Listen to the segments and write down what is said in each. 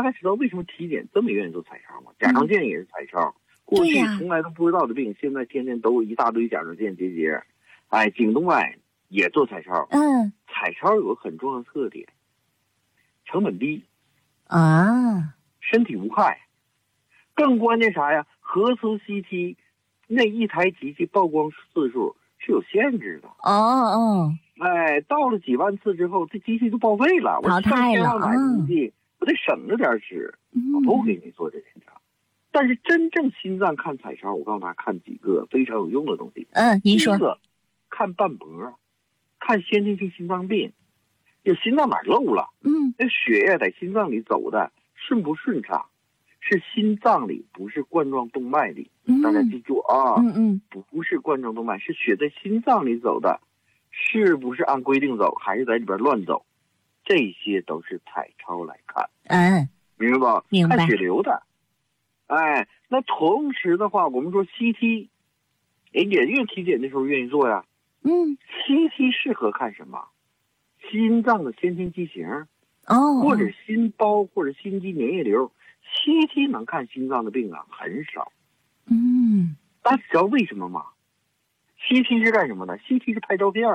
大家知道为什么体检这么愿意做彩超吗？甲状腺也是彩超，过去从来都不知道的病，现在天天都有一大堆甲状腺结节。颈动脉也做彩超。彩超有个很重要的特点，成本低啊，身体无害。更关键啥呀？核磁 CT 那一台机器曝光次数是有限制的。到了几万次之后，这机器就报废了。 淘汰了。 我买机器，我得省着点使，我不给你做这检查。但是真正心脏看彩超，我告诉大家看几个非常有用的东西。 您说。 第一个，看瓣膜，看先天性心脏病，有心脏哪漏了？那血液在心脏里走的顺不顺畅？是心脏里，不是冠状动脉里。大家记住啊，不是冠状动脉，是血在心脏里走的，是不是按规定走，还是在里边乱走？这些都是彩超来看。明白吧？ 明白。 看血流的。那同时的话，我们说 CT， 也愿体检的时候愿意做呀。CT 适合看什么？心脏的先天畸形，或者心包或者心肌粘液瘤。CT 能看心脏的病啊，很少。大家知道为什么吗？ CT 是干什么的？ CT 是拍照片。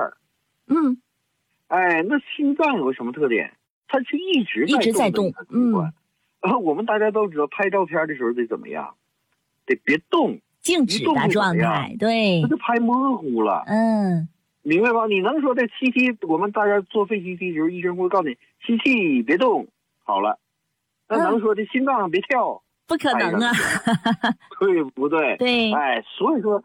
那心脏有个什么特点？它是一直在动。我们大家都知道，拍照片的时候得怎么样？得别动， 静止的状态，对， 它就拍模糊了。明白吧？你能说这 CT， 我们大家做肺 CT 的时候，医生会告诉你 CT 别动，好了。那能说这心脏别跳？ 不可能啊， 对不对？ 对。 所以说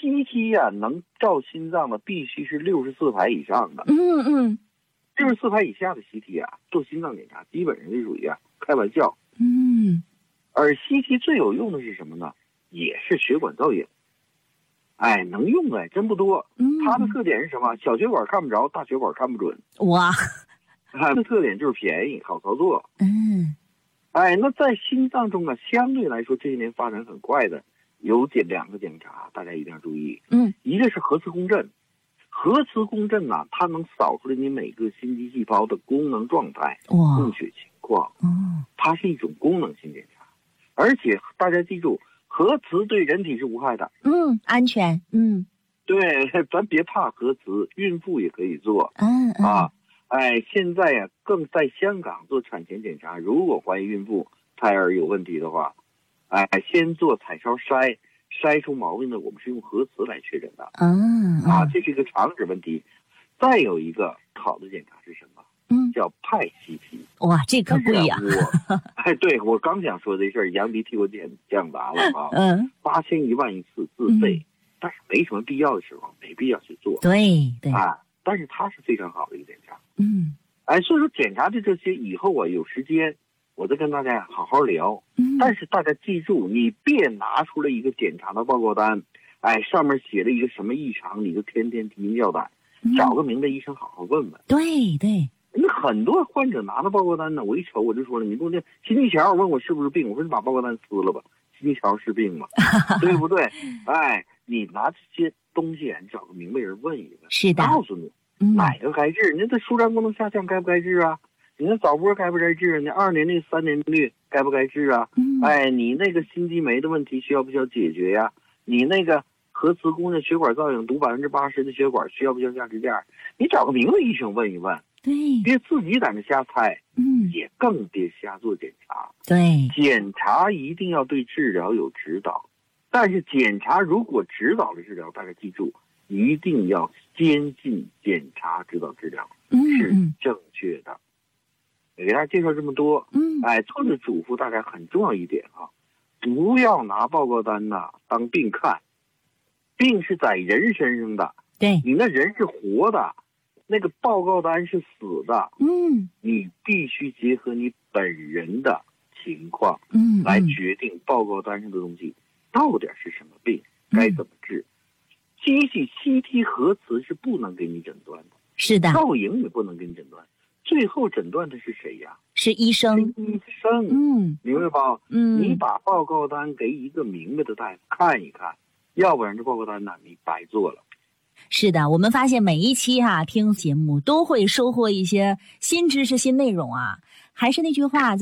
CT 啊，能照心脏的必须是64排以上的。64排以下的 CT 啊，做心脏检查基本上就属于开玩笑。而 CT 最有用的是什么呢？也是血管造影。能用的真不多。它的特点是什么？小血管看不着，大血管看不准。 哇， 它的特点就是便宜，好操作。那在心脏中呢，相对来说这些年发展很快的有两个检查，大家一定要注意。一个是核磁共振。核磁共振呢，它能扫出来你每个心肌细胞的功能状态、供血情况。它是一种功能性检查，而且大家记住，核磁对人体是无害的。 安全。 对，咱别怕核磁，孕妇也可以做。现在呀，更在香港做产前检查，如果怀疑孕妇胎儿有问题的话，先做彩超筛出毛病的，我们是用核磁来确诊的。这是一个常识问题。再有一个好的检查是什么？叫派 CT。哇， 这可贵呀！ 对，我刚想说这事儿，杨迪替我讲答了啊。8000、1万一次自费，但是没什么必要的时候，没必要去做。 对。 但是它是非常好的一个检查。所以说检查的这些以后啊，有时间我再跟大家好好聊。但是大家记住，你别拿出来一个检查的报告单，上面写了一个什么异常，你就天天提心吊胆。找个明白医生好好问问。 对。 那很多患者拿着报告单呢，我一瞅我就说了，你给我这心肌桥，问我是不是病，我说你把报告单撕了吧，心肌桥是病吗？对不对？你拿这些东西你找个明白人问一问， 是的， 告诉你哪个该治。你这舒张功能下降该不该治啊？你那早搏该不该治啊？你2年率、3年率该不该治啊？你那个心肌酶的问题需要不需要解决呀？你那个核磁共振血管造影堵80%的血管需要不需要下支架？你找个明白医生问一问。 对， 别自己在那瞎猜。也更别瞎做检查。 对， 检查一定要对治疗有指导，但是检查如果指导了治疗，大家记住，一定要坚信检查指导治疗是正确的。给大家介绍这么多。作者嘱咐大家很重要一点啊，不要拿报告单当病看，病是在人身上的， 对， 你那人是活的，那个报告单是死的。你必须结合你本人的情况来决定报告单上的东西到底是什么病，该怎么治。机器 CT 核磁是不能给你诊断的， 是的， 造影也不能给你诊断，最后诊断的是谁呀？ 是医生。 医生。明白吧？你把报告单给一个明白的大夫看一看，要不然这报告单你白做了。 是的，我们发现每一期听节目都会收获一些新知识、新内容啊。还是那句话。